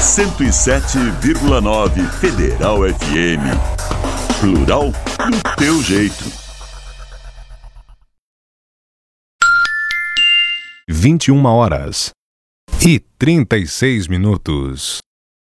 107,9 Federal FM. Plural do teu jeito. 21h36.